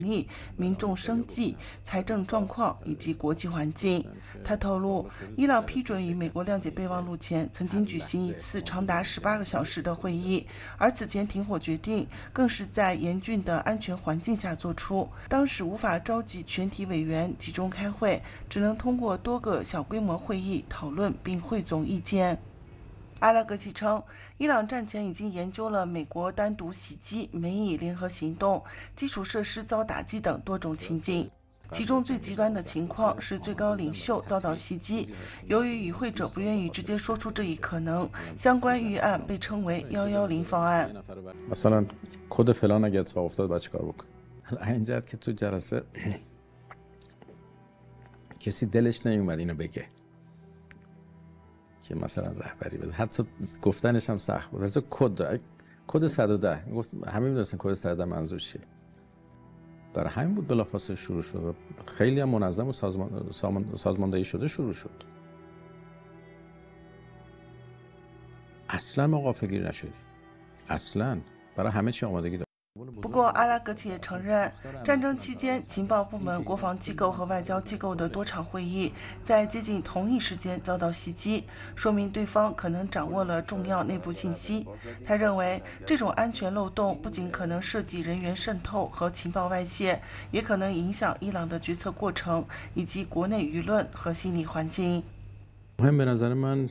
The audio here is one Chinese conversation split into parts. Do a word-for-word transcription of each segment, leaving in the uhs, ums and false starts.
力、民众生计、财政状况以及国际环境。他透露，伊朗批准与美国谅解备忘录前，曾经举行一次长达十八个小时的会议，而此前停火决定更是在严峻的安全环境下做出。当时无法召集全体委员集中开会，只能通过多个小规模会议讨论并汇总意见。阿拉格奇称，伊朗战前已经研究了美国单独袭击、美以联合行动、基础设施遭打击等多种情境。其中最极端的情况是最高领袖遭到袭击。由于与会者不愿意直接说出这一可能，相关预案被称为“一一零方案”。 مثلا کد فلان اگه اتفاق افتاد بعد چیکار بکنه؟ این جهت که تو جلسه کسی دلش نمیومد اینو بگه. که مثلا رهبری بده حتی گفتنش هم سخت بود. مثلا کد کد صد و ده گفت همه میدونستن کد صد و ده منظور چیه. برای همین بود بلافاصله شروع شد. خیلی هم منظم و سازمان سازماندهی شده شروع شد. اصلا ما غافلگیر نشدیم. اصلا برای همه چی آمادگی داشتیم. 不过，阿拉格奇也承认，战争期间情报部门、国防机构和外交机构的多场会议在接近同一时间遭到袭击，说明对方可能掌握了重要内部信息。他认为，这种安全漏洞不仅可能涉及人员渗透和情报外泄，也可能影响伊朗的决策过程以及国内舆论和心理环境。 مهم به نظر من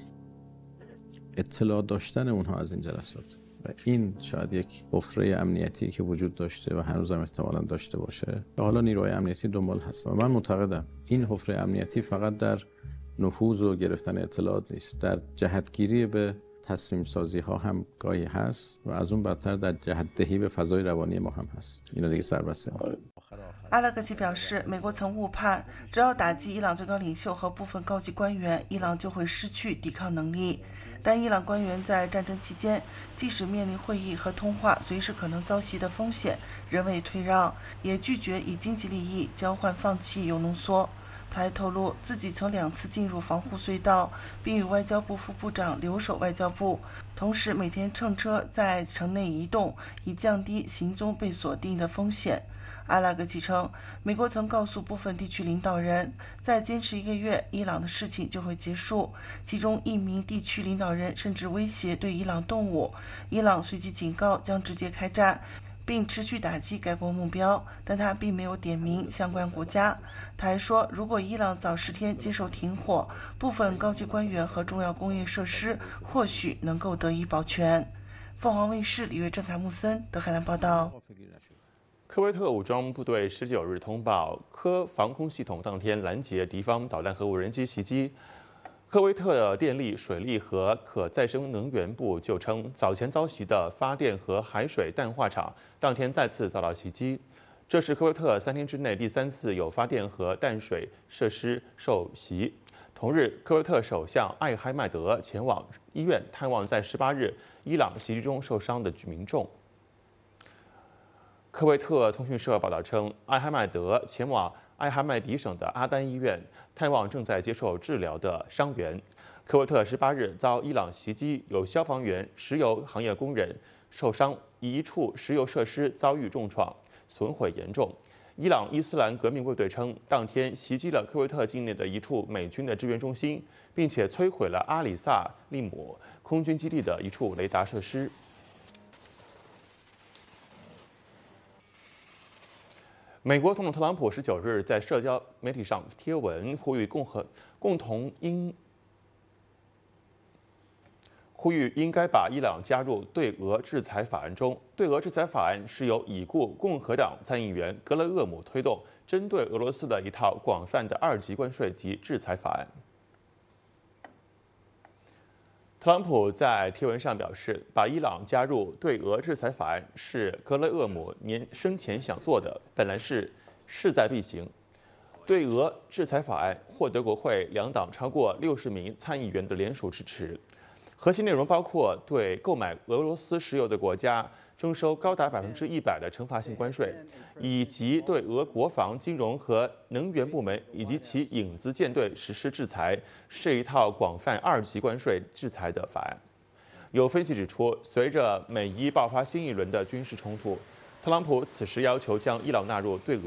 اطلاع داشتن اونها از این جلسات. و این شاید یک حفره امنیتی که وجود داشته و هنوزم احتمالاً داشته باشه و حالا نیروهای امنیتی دنبال هست و من معتقدم این حفره امنیتی فقط در نفوذ و گرفتن اطلاعات نیست، در جهتگیری به تصمیم سازی ها هم گاهی هست و از اون بدتر در جهت دهی به فضای روانی ما هم هست. اینو دیگه سربسته. 阿拉格奇表示，美国曾误判，只要打击伊朗最高领袖和部分高级官员，伊朗就会失去抵抗能力。但伊朗官员在战争期间，即使面临会议和通话随时可能遭袭的风险，仍未退让，也拒绝以经济利益交换放弃铀浓缩。他还透露，自己曾两次进入防护隧道，并与外交部副部长留守外交部，同时每天乘车在城内移动，以降低行踪被锁定的风险。阿拉格奇称，美国曾告诉部分地区领导人，再坚持一个月，伊朗的事情就会结束。其中一名地区领导人甚至威胁对伊朗动武，伊朗随即警告将直接开战，并持续打击该国目标，但他并没有点名相关国家。他还说，如果伊朗早十天接受停火，部分高级官员和重要工业设施或许能够得以保全。凤凰卫视李月、郑凯木森德黑兰报道。 科威特武装部队十九日通报，科防空系统当天拦截敌方导弹和无人机袭击。科威特的电力、水利和可再生能源部就称，早前遭袭的发电和海水淡化厂当天再次遭到袭击。这是科威特三天之内第三次有发电和淡水设施受袭。同日，科威特首相艾哈迈德前往医院探望在十八日伊朗袭击中受伤的民众。科威特通讯社报道称，艾哈迈德前往艾哈迈迪省的阿丹医院探望正在接受治疗的伤员。科威特十八日遭伊朗袭击，有消防员、石油行业工人受伤，一处石油设施遭遇重创，损毁严重。伊朗伊斯兰革命卫队称，当天袭击了科威特境内的一处美军的支援中心，并且摧毁了阿里萨利姆空军基地的一处雷达设施。美国总统特朗普十九日在社交媒体上贴文，呼吁共和共同应呼吁应该把伊朗加入对俄制裁法案中。对俄制裁法案是由已故共和党参议员格勒厄姆推动，针对俄罗斯的一套广泛的二级关税及制裁法案。特朗普在贴文上表示，把伊朗加入对俄制裁法案是格雷厄姆年生前想做的，本来是势在必行。对俄制裁法案获得国会两党超过六十名参议员的联署支持。核心内容包括对购买俄罗斯石油的国家征收高达百分之一百的惩罚性关税，以及对俄国防、金融和能源部门以及其影子舰队实施制裁，是一套广泛二级关税制裁的法案。有分析指出，随着美伊爆发新一轮的军事冲突，特朗普此时要求将伊朗纳入对俄